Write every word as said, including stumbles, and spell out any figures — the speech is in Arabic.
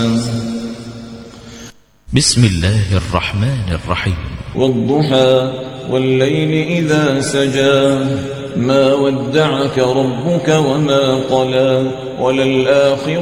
بسم الله الرحمن الرحيم. والضحى والليل إذا سجى ما ودعك ربك وما قلى وللآخرة